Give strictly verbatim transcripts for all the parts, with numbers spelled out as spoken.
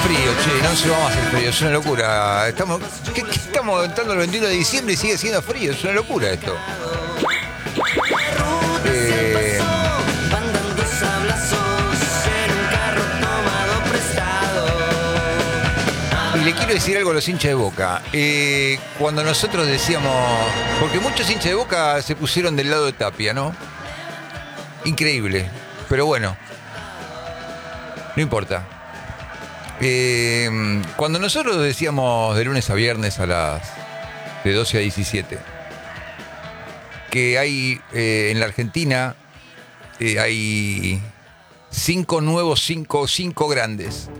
frío, che, no se va más el frío, es una locura. Estamos, ¿qué, qué estamos entrando el veintiuno de diciembre y sigue siendo frío? Es una locura esto. Eh, y le quiero decir algo a los hinchas de Boca. Eh, cuando nosotros decíamos... Porque muchos hinchas de Boca se pusieron del lado de Tapia, ¿no? Increíble. Pero bueno. No importa. Eh, cuando nosotros decíamos de lunes a viernes a las... de doce a diecisiete... que hay eh, en la Argentina eh, hay cinco nuevos, cinco, cinco grandes.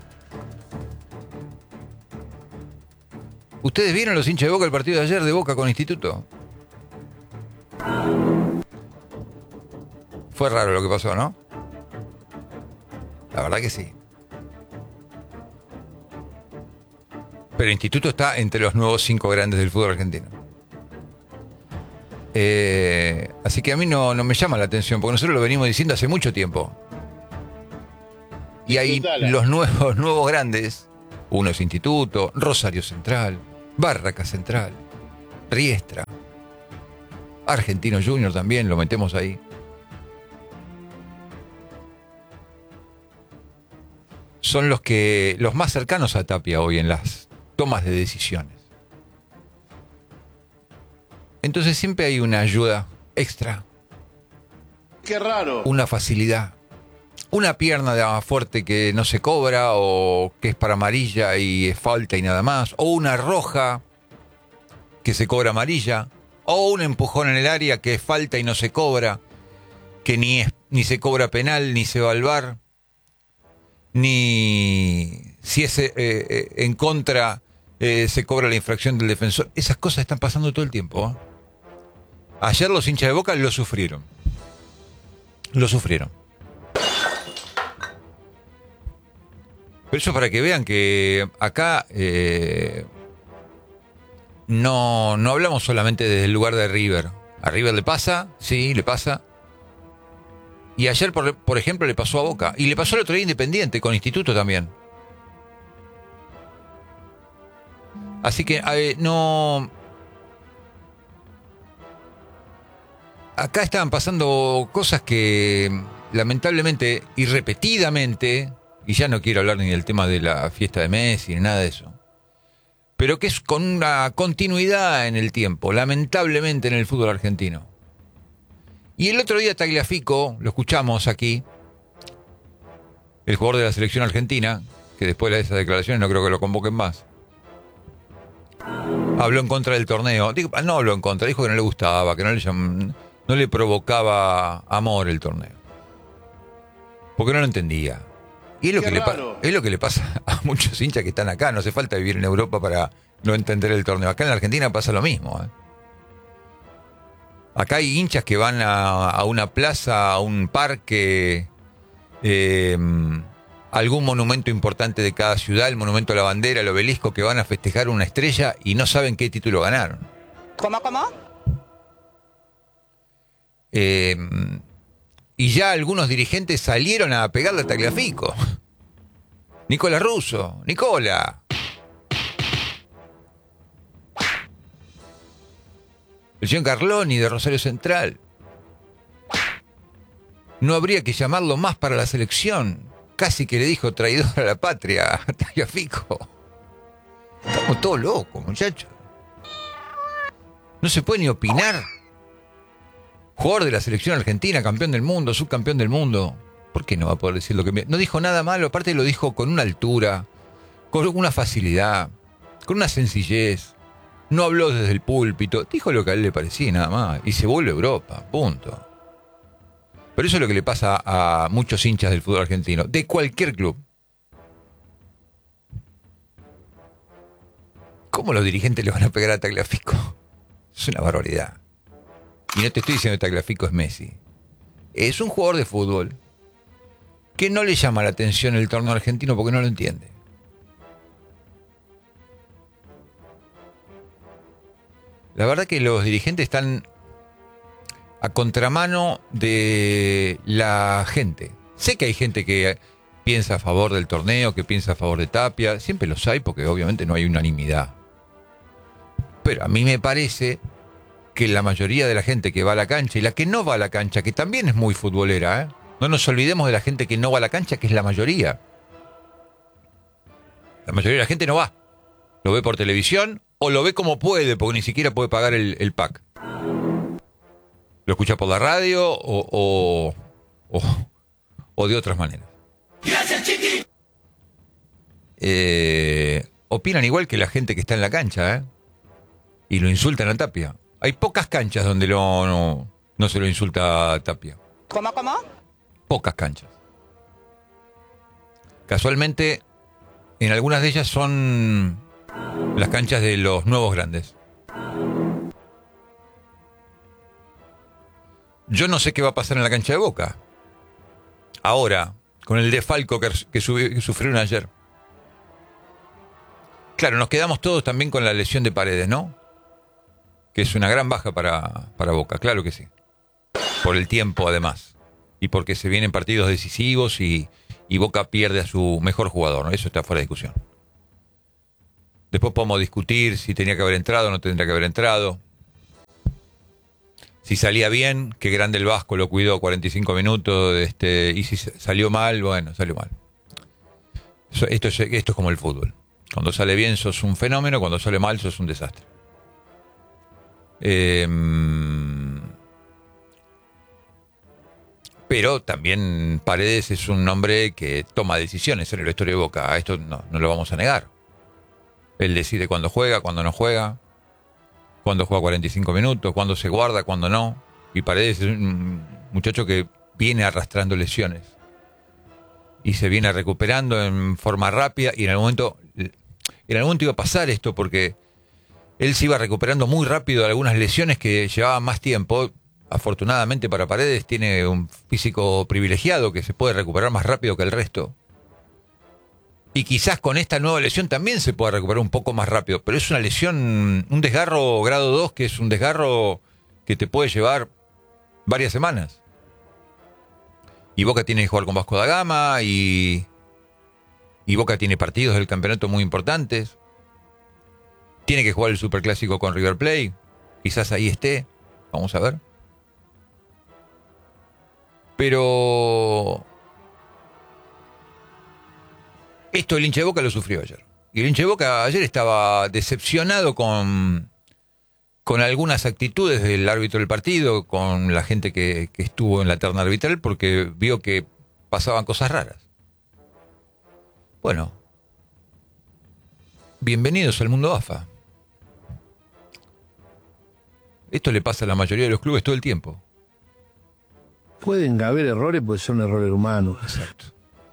¿Ustedes vieron los hinchas de Boca el partido de ayer de Boca con Instituto? Fue raro lo que pasó, ¿no? La verdad que sí. Pero Instituto está entre los nuevos cinco grandes del fútbol argentino. Eh, así que a mí no, no me llama la atención, porque nosotros lo venimos diciendo hace mucho tiempo. Y hay los nuevos, nuevos grandes. Uno es Instituto, Rosario Central, Barraca Central, Riestra, Argentino Junior también, lo metemos ahí. Son los que los más cercanos a Tapia hoy en las tomas de decisiones. Entonces siempre hay una ayuda extra. Qué raro. Una facilidad. Una pierna de fuerte que no se cobra o que es para amarilla y es falta y nada más. O una roja que se cobra amarilla. O un empujón en el área que es falta y no se cobra. Que ni, es, ni se cobra penal, ni se va al V A R. Ni si es eh, eh, en contra eh, se cobra la infracción del defensor. Esas cosas están pasando todo el tiempo, ¿eh? Ayer los hinchas de Boca lo sufrieron. Lo sufrieron. Pero eso para que vean que acá eh, no, no hablamos solamente desde el lugar de River. A River le pasa, sí, le pasa. Y ayer, por, por ejemplo, le pasó a Boca. Y le pasó el otro día Independiente, con Instituto también. Así que eh, no... Acá estaban pasando cosas que lamentablemente y repetidamente, y ya no quiero hablar ni del tema de la fiesta de Messi ni nada de eso, pero que es con una continuidad en el tiempo, lamentablemente en el fútbol argentino. Y el otro día Tagliafico, lo escuchamos aquí, el jugador de la selección argentina, que después de esas declaraciones no creo que lo convoquen más, habló en contra del torneo. Digo, no habló en contra, dijo que no le gustaba, que no le llam... no le provocaba amor el torneo. Porque no lo entendía. Y es lo, que le pa- es lo que le pasa a muchos hinchas que están acá. No hace falta vivir en Europa para no entender el torneo. Acá en la Argentina pasa lo mismo, ¿eh? Acá hay hinchas que van a, a una plaza, a un parque, eh, algún monumento importante de cada ciudad, el monumento a la bandera, el obelisco, que van a festejar una estrella y no saben qué título ganaron. ¿Cómo, cómo? Eh, y ya algunos dirigentes salieron a pegarle a Tagliafico. Nicola Russo, Nicola. El señor Carloni de Rosario Central. No habría que llamarlo más para la selección. Casi que le dijo traidor a la patria a Tagliafico. Estamos todos locos, muchachos. No se puede ni opinar. Jugador de la selección argentina, campeón del mundo, subcampeón del mundo. ¿Por qué no va a poder decir lo que... Me... No dijo nada malo, aparte lo dijo con una altura, con una facilidad, con una sencillez. No habló desde el púlpito, dijo lo que a él le parecía nada más. Y se vuelve a Europa, punto. Pero eso es lo que le pasa a muchos hinchas del fútbol argentino, de cualquier club. ¿Cómo los dirigentes le van a pegar a Tagliafico? Es una barbaridad. Y no te estoy diciendo que Tagliafico es Messi. Es un jugador de fútbol que no le llama la atención el torneo argentino porque no lo entiende. La verdad que los dirigentes están a contramano de la gente. Sé que hay gente que piensa a favor del torneo, que piensa a favor de Tapia. Siempre los hay porque obviamente no hay unanimidad. Pero a mí me parece que la mayoría de la gente que va a la cancha y la que no va a la cancha, que también es muy futbolera, ¿eh? No nos olvidemos de la gente que no va a la cancha, que es la mayoría. La mayoría de la gente no va. Lo ve por televisión o lo ve como puede, porque ni siquiera puede pagar el, el pack. Lo escucha por la radio o, o, o, o de otras maneras. Gracias, Chiqui. Eh, opinan igual que la gente que está en la cancha, ¿eh? Y lo insultan a Tapia. Hay pocas canchas donde lo, no, no se lo insulta a Tapia. ¿Cómo, cómo? Pocas canchas. Casualmente, en algunas de ellas son las canchas de los nuevos grandes. Yo no sé qué va a pasar en la cancha de Boca. Ahora, con el desfalco que, que, subió, que sufrieron ayer. Claro, nos quedamos todos también con la lesión de Paredes, ¿no? Que es una gran baja para, para Boca, claro que sí. Por el tiempo, además. Y porque se vienen partidos decisivos y, y Boca pierde a su mejor jugador, ¿no? Eso está fuera de discusión. Después podemos discutir si tenía que haber entrado o no tendría que haber entrado. Si salía bien, qué grande el Vasco, lo cuidó cuarenta y cinco minutos. Este, y si salió mal, bueno, salió mal. Esto es, esto es como el fútbol. Cuando sale bien sos un fenómeno, cuando sale mal sos un desastre. Eh, pero también Paredes es un hombre que toma decisiones en la historia de Boca. Esto no, no lo vamos a negar. Él decide cuándo juega, cuándo no juega, cuándo juega cuarenta y cinco minutos, cuándo se guarda, cuándo no. Y Paredes es un muchacho que viene arrastrando lesiones y se viene recuperando en forma rápida, y en algún momento en algún momento iba a pasar esto, porque él se iba recuperando muy rápido de algunas lesiones que llevaban más tiempo. Afortunadamente para Paredes tiene un físico privilegiado que se puede recuperar más rápido que el resto. Y quizás con esta nueva lesión también se pueda recuperar un poco más rápido. Pero es una lesión, un desgarro grado dos, que es un desgarro que te puede llevar varias semanas. Y Boca tiene que jugar con Vasco da Gama y, y Boca tiene partidos del campeonato muy importantes. Tiene que jugar el Superclásico con River Plate. Quizás ahí esté. Vamos a ver. Pero esto el hincha de Boca lo sufrió ayer. Y el hincha de Boca ayer estaba decepcionado con, con algunas actitudes del árbitro del partido, con la gente que, que estuvo en la terna arbitral, porque vio que pasaban cosas raras. Bueno, bienvenidos al mundo A F A. Esto le pasa a la mayoría de los clubes todo el tiempo. Pueden haber errores porque son errores humanos. Exacto.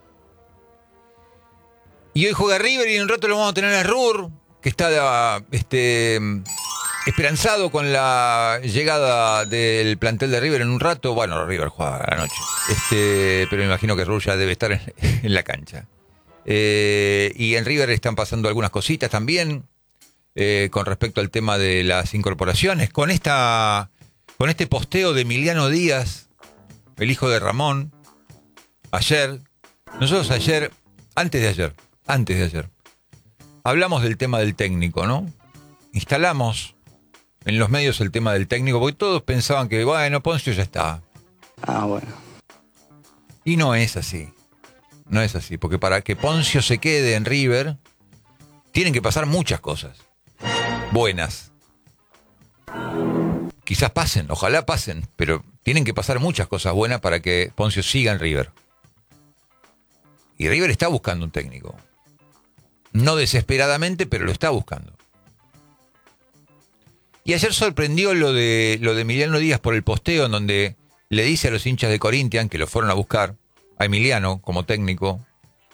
Y hoy juega River y en un rato lo vamos a tener a Rur, que está este, esperanzado con la llegada del plantel de River en un rato. Bueno, River juega a la noche. Este, pero me imagino que Rur ya debe estar en, en la cancha. Eh, y en River están pasando algunas cositas también. Eh, con respecto al tema de las incorporaciones, con esta con este posteo de Emiliano Díaz, el hijo de Ramón, ayer, nosotros ayer, antes de ayer, antes de ayer, hablamos del tema del técnico, ¿no? Instalamos en los medios el tema del técnico, porque todos pensaban que, bueno, Poncio ya está. Ah, bueno. Y no es así, no es así, porque para que Poncio se quede en River, tienen que pasar muchas cosas buenas. Quizás pasen, ojalá pasen, pero tienen que pasar muchas cosas buenas para que Poncio siga en River. Y River está buscando un técnico. No desesperadamente, pero lo está buscando. Y ayer sorprendió lo de lo de Emiliano Díaz por el posteo, en donde le dice a los hinchas de Corinthians, que lo fueron a buscar, a Emiliano como técnico,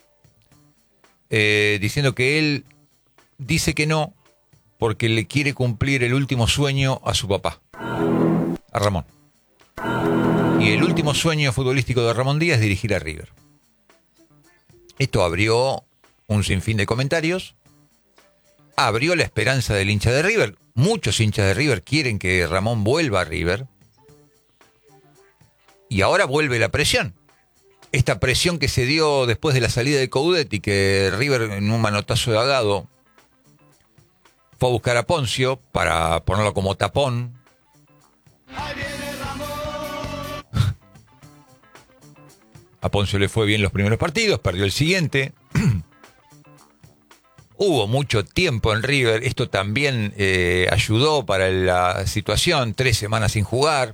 eh, diciendo que él dice que no, porque le quiere cumplir el último sueño a su papá, a Ramón. Y el último sueño futbolístico de Ramón Díaz es dirigir a River. Esto abrió un sinfín de comentarios, abrió la esperanza del hincha de River. Muchos hinchas de River quieren que Ramón vuelva a River. Y ahora vuelve la presión. esta presión que se dio después de la salida de Coudet y que River en un manotazo de agado fue a buscar a Poncio para ponerlo como tapón. A Poncio le fue bien los primeros partidos, perdió el siguiente. Hubo mucho tiempo en River, esto también eh, ayudó para la situación, tres semanas sin jugar,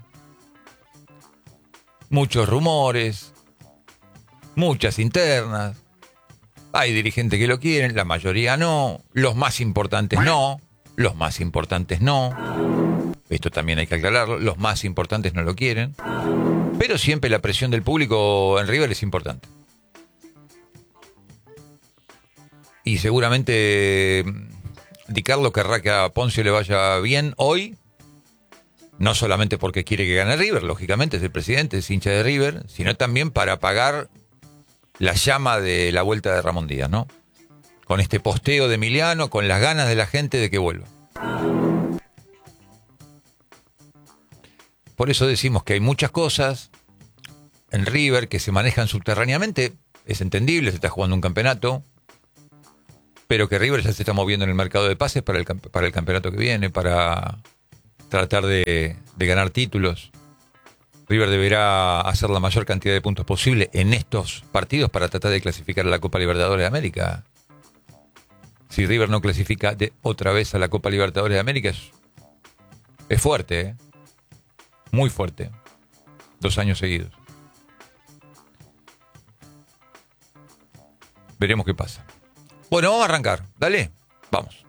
muchos rumores, muchas internas, hay dirigentes que lo quieren, la mayoría no, los más importantes no, los más importantes no, esto también hay que aclararlo, los más importantes no lo quieren, pero siempre la presión del público en River es importante. Y seguramente Di Carlo querrá que a Poncio le vaya bien hoy, no solamente porque quiere que gane River, lógicamente es el presidente, es hincha de River, sino también para apagar la llama de la vuelta de Ramón Díaz, ¿no? Con este posteo de Emiliano, con las ganas de la gente de que vuelva. Por eso decimos que hay muchas cosas en River que se manejan subterráneamente, es entendible, se está jugando un campeonato, pero que River ya se está moviendo en el mercado de pases para el, para el campeonato que viene, para tratar de, de ganar títulos. River deberá hacer la mayor cantidad de puntos posible en estos partidos para tratar de clasificar a la Copa Libertadores de América. Si River no clasifica de otra vez a la Copa Libertadores de América, es, es fuerte, ¿eh? Muy fuerte. Dos años seguidos. Veremos qué pasa. Bueno, vamos a arrancar. Dale, vamos.